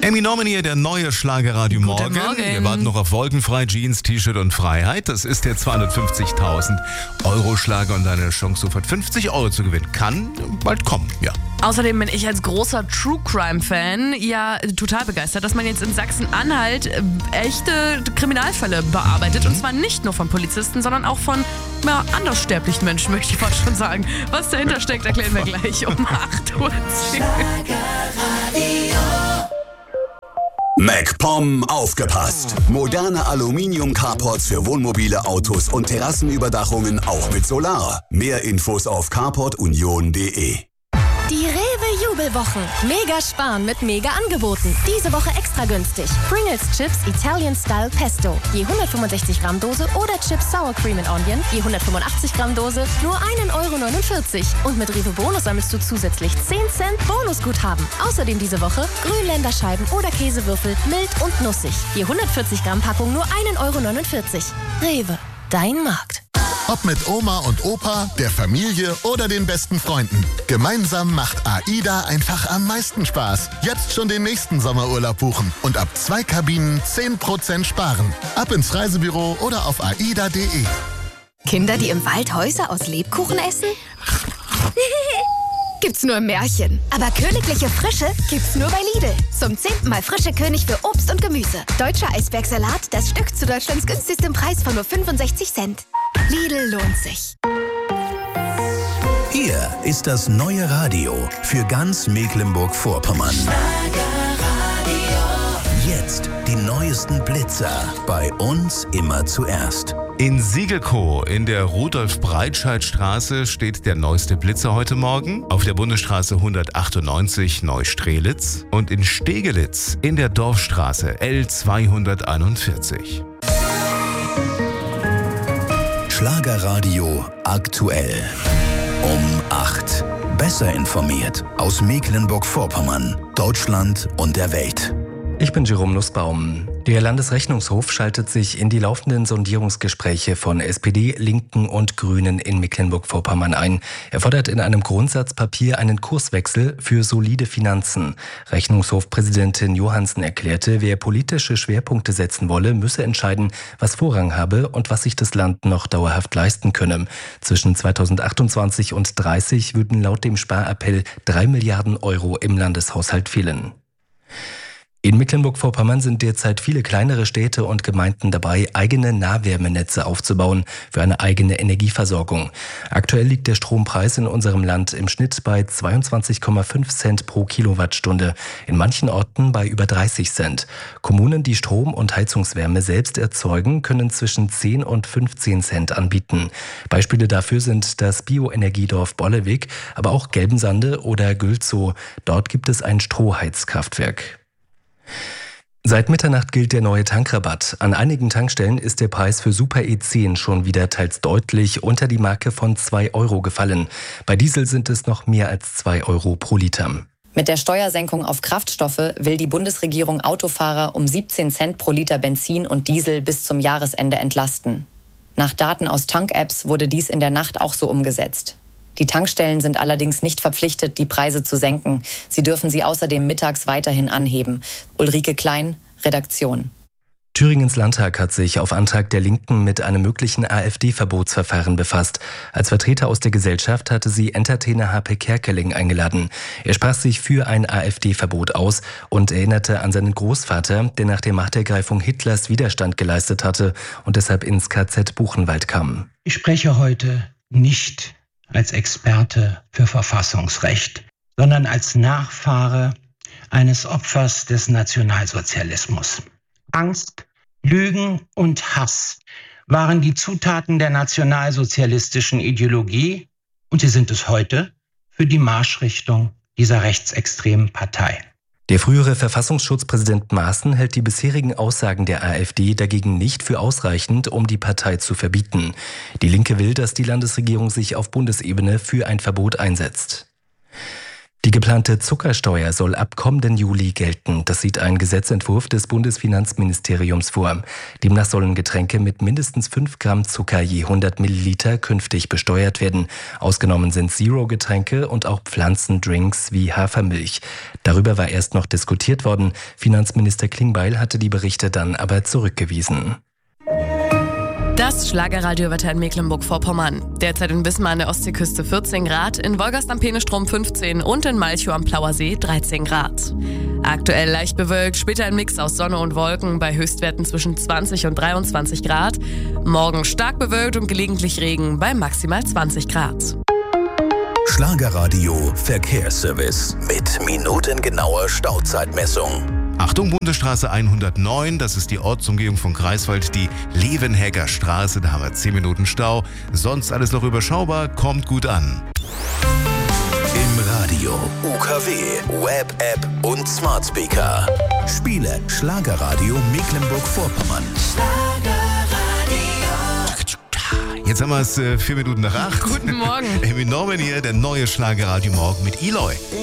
Amy Nomini, der neue Schlagerradio Morgen. Wir warten noch auf Wolkenfrei, Jeans, T-Shirt und Freiheit. Das ist der 250.000 Euro Schlager und deine Chance, sofort 50 Euro zu gewinnen. Kann bald kommen, ja. Außerdem bin ich als großer True-Crime-Fan ja total begeistert, dass man jetzt in Sachsen-Anhalt echte Kriminalfälle bearbeitet. Und zwar nicht nur von Polizisten, sondern auch von anderssterblichen Menschen, möchte ich fast schon sagen. Was dahinter steckt, erklären wir gleich um 8 Uhr. MacPom aufgepasst! Moderne Aluminium-Carports für Wohnmobile, Autos und Terrassenüberdachungen auch mit Solar. Mehr Infos auf carportunion.de. Die Rewe-Jubelwochen. Mega sparen mit Mega-Angeboten. Diese Woche extra günstig. Pringles Chips Italian Style Pesto. Je 165 Gramm Dose oder Chips Sour Cream and Onion. Je 185 Gramm Dose. Nur 1,49 €. Und mit Rewe Bonus sammelst du zusätzlich 10 Cent Bonusguthaben. Außerdem diese Woche Grünländerscheiben oder Käsewürfel mild und nussig. Je 140 Gramm Packung nur 1,49 €. Rewe, dein Markt. Ob mit Oma und Opa, der Familie oder den besten Freunden. Gemeinsam macht AIDA einfach am meisten Spaß. Jetzt schon den nächsten Sommerurlaub buchen und ab 2 Kabinen 10% sparen. Ab ins Reisebüro oder auf aida.de. Kinder, die im Wald Häuser aus Lebkuchen essen? Gibt's nur im Märchen. Aber königliche Frische gibt's nur bei Lidl. Zum 10. Mal frische König für Obst und Gemüse. Deutscher Eisbergsalat, das Stück zu Deutschlands günstigstem Preis von nur 65 Cent. Lidl lohnt sich. Hier ist das neue Radio für ganz Mecklenburg-Vorpommern. Jetzt die neuesten Blitzer. Bei uns immer zuerst. In Siegelkow in der Rudolf-Breitscheid-Straße steht der neueste Blitzer heute Morgen. Auf der Bundesstraße 198 Neustrelitz und in Stegelitz in der Dorfstraße L241. Schlagerradio aktuell. Um 8. Besser informiert aus Mecklenburg-Vorpommern, Deutschland und der Welt. Ich bin Jerome Nussbaum. Der Landesrechnungshof schaltet sich in die laufenden Sondierungsgespräche von SPD, Linken und Grünen in Mecklenburg-Vorpommern ein. Er fordert in einem Grundsatzpapier einen Kurswechsel für solide Finanzen. Rechnungshofpräsidentin Johansen erklärte, wer politische Schwerpunkte setzen wolle, müsse entscheiden, was Vorrang habe und was sich das Land noch dauerhaft leisten könne. Zwischen 2028 und 2030 würden laut dem Sparappell 3 Milliarden Euro im Landeshaushalt fehlen. In Mecklenburg-Vorpommern sind derzeit viele kleinere Städte und Gemeinden dabei, eigene Nahwärmenetze aufzubauen für eine eigene Energieversorgung. Aktuell liegt der Strompreis in unserem Land im Schnitt bei 22,5 Cent pro Kilowattstunde, in manchen Orten bei über 30 Cent. Kommunen, die Strom und Heizungswärme selbst erzeugen, können zwischen 10 und 15 Cent anbieten. Beispiele dafür sind das Bioenergiedorf Bollewig, aber auch Gelbensande oder Gülzow. Dort gibt es ein Strohheizkraftwerk. Seit Mitternacht gilt der neue Tankrabatt. An einigen Tankstellen ist der Preis für Super E10 schon wieder teils deutlich unter die Marke von 2 € gefallen. Bei Diesel sind es noch mehr als 2 € pro Liter. Mit der Steuersenkung auf Kraftstoffe will die Bundesregierung Autofahrer um 17 Cent pro Liter Benzin und Diesel bis zum Jahresende entlasten. Nach Daten aus Tank-Apps wurde dies in der Nacht auch so umgesetzt. Die Tankstellen sind allerdings nicht verpflichtet, die Preise zu senken. Sie dürfen sie außerdem mittags weiterhin anheben. Ulrike Klein, Redaktion. Thüringens Landtag hat sich auf Antrag der Linken mit einem möglichen AfD-Verbotsverfahren befasst. Als Vertreter aus der Gesellschaft hatte sie Entertainer Hape Kerkeling eingeladen. Er sprach sich für ein AfD-Verbot aus und erinnerte an seinen Großvater, der nach der Machtergreifung Hitlers Widerstand geleistet hatte und deshalb ins KZ Buchenwald kam. Ich spreche heute nicht als Experte für Verfassungsrecht, sondern als Nachfahre eines Opfers des Nationalsozialismus. Angst, Lügen und Hass waren die Zutaten der nationalsozialistischen Ideologie und sie sind es heute für die Marschrichtung dieser rechtsextremen Partei. Der frühere Verfassungsschutzpräsident Maaßen hält die bisherigen Aussagen der AfD dagegen nicht für ausreichend, um die Partei zu verbieten. Die Linke will, dass die Landesregierung sich auf Bundesebene für ein Verbot einsetzt. Die geplante Zuckersteuer soll ab kommenden Juli gelten. Das sieht ein Gesetzentwurf des Bundesfinanzministeriums vor. Demnach sollen Getränke mit mindestens 5 Gramm Zucker je 100 Milliliter künftig besteuert werden. Ausgenommen sind Zero-Getränke und auch Pflanzendrinks wie Hafermilch. Darüber war erst noch diskutiert worden. Finanzminister Klingbeil hatte die Berichte dann aber zurückgewiesen. Das Schlagerradiowetter in Mecklenburg-Vorpommern. Derzeit in Wismar an der Ostseeküste 14 Grad, in Wolgast am Peenestrom 15 und in Malchow am Plauersee 13 Grad. Aktuell leicht bewölkt, später ein Mix aus Sonne und Wolken bei Höchstwerten zwischen 20 und 23 Grad. Morgen stark bewölkt und gelegentlich Regen bei maximal 20 Grad. Schlagerradio Verkehrsservice mit minutengenauer Stauzeitmessung. Achtung, Bundesstraße 109, das ist die Ortsumgehung von Greifswald, die Levenhegger Straße, da haben wir 10 Minuten Stau. Sonst alles noch überschaubar, kommt gut an. Im Radio, UKW, Web-App und Smart Speaker. Spiele Schlagerradio Mecklenburg-Vorpommern. Jetzt haben wir es 4 Minuten nach 8. Guten Morgen. Emmy Norman hier, der neue Schlagerradio Morgen mit Eloy.